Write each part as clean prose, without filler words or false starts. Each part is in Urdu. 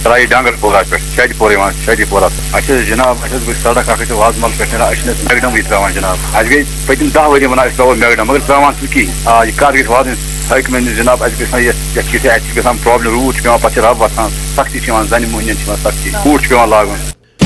ترائی ڈانگر پورا پہ شادی پورا اچھا جناب اچھا سڑک اچھا وازمل پہ میگڈم تراوان جناب اچھا گئی پتم 10 ؤری ونان تراو میگڈم مگر تراوان کہین یہ کر گھس واتن حکمن جناب اتہ گژھان پرابلم روٗد پیوان پتہ رب وسان سختی زنہِ مہنین سختی بوٹ پیوان لاگُن.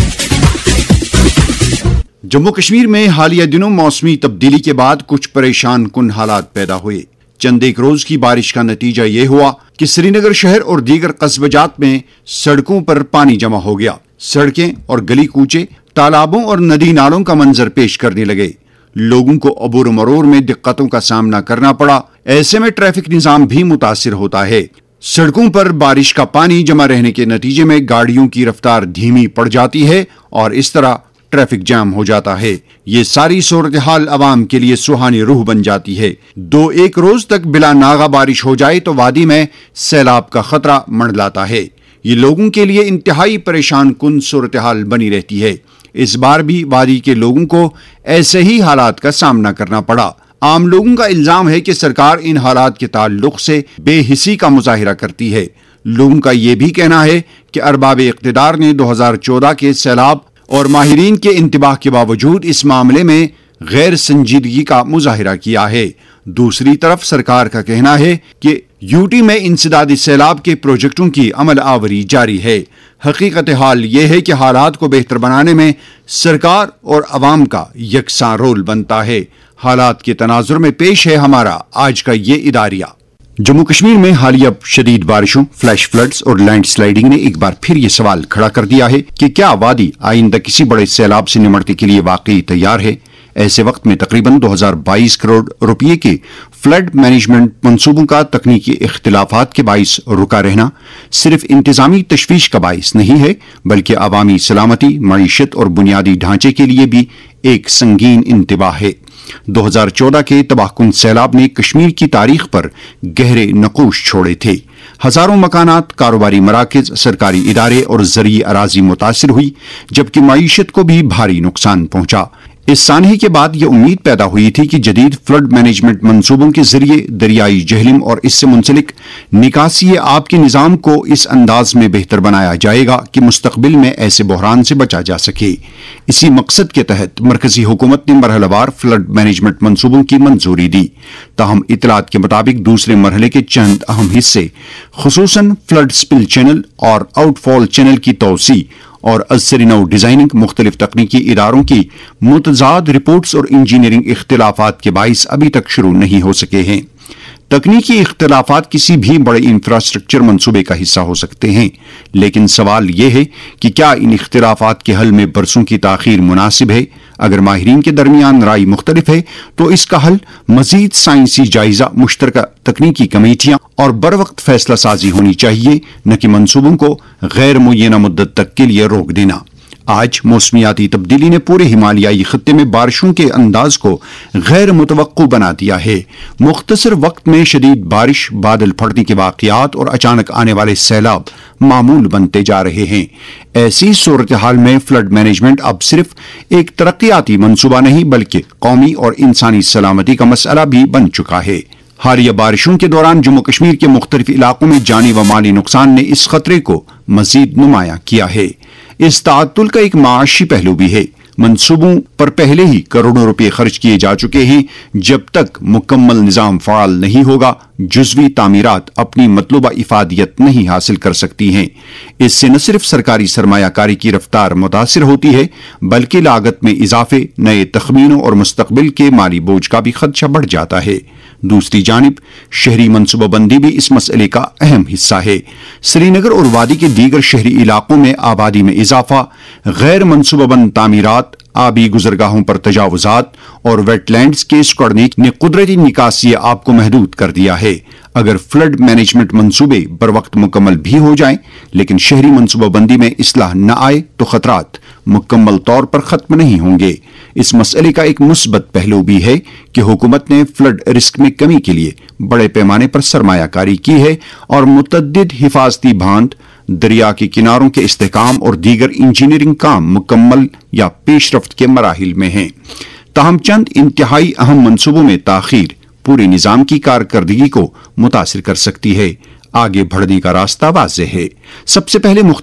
جموں کشمیر میں حالیہ دنوں موسمی تبدیلی کے بعد کچھ پریشان کن حالات پیدا ہوئے. چند ایک روز کی بارش کا نتیجہ یہ ہوا کہ سری نگر شہر اور دیگر قصبہ جات میں سڑکوں پر پانی جمع ہو گیا. سڑکیں اور گلی کوچے تالابوں اور ندی نالوں کا منظر پیش کرنے لگے. لوگوں کو عبور مرور میں دقتوں کا سامنا کرنا پڑا. ایسے میں ٹریفک نظام بھی متاثر ہوتا ہے. سڑکوں پر بارش کا پانی جمع رہنے کے نتیجے میں گاڑیوں کی رفتار دھیمی پڑ جاتی ہے اور اس طرح ٹریفک جام ہو جاتا ہے. یہ ساری صورتحال عوام کے لیے سہانی روح بن جاتی ہے. 2-1 روز تک بلا ناغہ بارش ہو جائے تو وادی میں سیلاب کا خطرہ منڈلاتا ہے. یہ لوگوں کے لیے انتہائی پریشان کن صورتحال بنی رہتی ہے. اس بار بھی وادی کے لوگوں کو ایسے ہی حالات کا سامنا کرنا پڑا. عام لوگوں کا الزام ہے کہ سرکار ان حالات کے تعلق سے بے حسی کا مظاہرہ کرتی ہے. لوگوں کا یہ بھی کہنا ہے کہ ارباب اقتدار نے 2014 کے سیلاب اور ماہرین کے انتباہ کے باوجود اس معاملے میں غیر سنجیدگی کا مظاہرہ کیا ہے. دوسری طرف سرکار کا کہنا ہے کہ یوٹی میں انسدادی سیلاب کے پروجیکٹوں کی عمل آوری جاری ہے. حقیقت حال یہ ہے کہ حالات کو بہتر بنانے میں سرکار اور عوام کا یکساں رول بنتا ہے. حالات کے تناظر میں پیش ہے ہمارا آج کا یہ اداریہ. جموں کشمیر میں حالیہ شدید بارشوں، فلیش فلڈز اور لینڈ سلائڈنگ نے ایک بار پھر یہ سوال کھڑا کر دیا ہے کہ کیا وادی آئندہ کسی بڑے سیلاب سے نمٹنے کے لیے واقعی تیار ہے. ایسے وقت میں تقریباً 2022 کروڑ روپے کے فلڈ مینجمنٹ منصوبوں کا تکنیکی اختلافات کے باعث رکا رہنا صرف انتظامی تشویش کا باعث نہیں ہے بلکہ عوامی سلامتی، معیشت اور بنیادی ڈھانچے کے لیے بھی ایک سنگین انتباہ ہے. 2014 کے تباہ کن سیلاب نے کشمیر کی تاریخ پر گہرے نقوش چھوڑے تھے. ہزاروں مکانات، کاروباری مراکز، سرکاری ادارے اور زرعی اراضی متاثر ہوئی جبکہ معیشت کو بھی بھاری نقصان پہنچا. اس سانحے کے بعد یہ امید پیدا ہوئی تھی کہ جدید فلڈ مینجمنٹ منصوبوں کے ذریعے دریائی جہلم اور اس سے منسلک نکاسی آب کے نظام کو اس انداز میں بہتر بنایا جائے گا کہ مستقبل میں ایسے بحران سے بچا جا سکے. اسی مقصد کے تحت مرکزی حکومت نے مرحلہ وار فلڈ مینجمنٹ منصوبوں کی منظوری دی. تاہم اطلاعات کے مطابق دوسرے مرحلے کے چند اہم حصے خصوصاً فلڈ سپل چینل اور آؤٹ فال چینل کی توسیع اور ازسرنو ڈیزائننگ، مختلف تکنیکی اداروں کی متضاد رپورٹس اور انجینئرنگ اختلافات کے باعث ابھی تک شروع نہیں ہو سکے ہیں. تکنیکی اختلافات کسی بھی بڑے انفراسٹرکچر منصوبے کا حصہ ہو سکتے ہیں لیکن سوال یہ ہے کہ کیا ان اختلافات کے حل میں برسوں کی تاخیر مناسب ہے. اگر ماہرین کے درمیان رائے مختلف ہے تو اس کا حل مزید سائنسی جائزہ، مشترکہ تکنیکی کمیٹیاں اور بروقت فیصلہ سازی ہونی چاہیے، نہ کہ منصوبوں کو غیر معینہ مدت تک کے لیے روک دینا. آج موسمیاتی تبدیلی نے پورے ہمالیائی خطے میں بارشوں کے انداز کو غیر متوقع بنا دیا ہے. مختصر وقت میں شدید بارش، بادل پھٹنے کے واقعات اور اچانک آنے والے سیلاب معمول بنتے جا رہے ہیں. ایسی صورتحال میں فلڈ مینجمنٹ اب صرف ایک ترقیاتی منصوبہ نہیں بلکہ قومی اور انسانی سلامتی کا مسئلہ بھی بن چکا ہے. حالیہ بارشوں کے دوران جموں کشمیر کے مختلف علاقوں میں جانی و مالی نقصان نے اس خطرے کو مزید نمایاں کیا ہے. اس تعطل کا ایک معاشی پہلو بھی ہے. منصوبوں پر پہلے ہی کروڑوں روپے خرچ کیے جا چکے ہیں. جب تک مکمل نظام فعال نہیں ہوگا جزوی تعمیرات اپنی مطلوبہ افادیت نہیں حاصل کر سکتی ہیں. اس سے نہ صرف سرکاری سرمایہ کاری کی رفتار متاثر ہوتی ہے بلکہ لاگت میں اضافے، نئے تخمینوں اور مستقبل کے مالی بوجھ کا بھی خدشہ بڑھ جاتا ہے. دوسری جانب شہری منصوبہ بندی بھی اس مسئلے کا اہم حصہ ہے. سری نگر اور وادی کے دیگر شہری علاقوں میں آبادی میں اضافہ، غیر منصوبہ بند تعمیرات، آبی گزرگاہوں پر تجاوزات اور ویٹ لینڈز کے سکڑنے نے قدرتی نکاسی آب کو محدود کر دیا ہے. اگر فلڈ مینجمنٹ منصوبے بر وقت مکمل بھی ہو جائیں لیکن شہری منصوبہ بندی میں اصلاح نہ آئے تو خطرات مکمل طور پر ختم نہیں ہوں گے. اس مسئلے کا ایک مثبت پہلو بھی ہے کہ حکومت نے فلڈ رسک میں کمی کے لیے بڑے پیمانے پر سرمایہ کاری کی ہے اور متعدد حفاظتی باندھ، دریا کے کناروں کے استحکام اور دیگر انجینئرنگ کام مکمل یا پیش رفت کے مراحل میں ہیں. تاہم چند انتہائی اہم منصوبوں میں تاخیر پورے نظام کی کارکردگی کو متاثر کر سکتی ہے. آگے بڑھنے کا راستہ واضح ہے. سب سے پہلے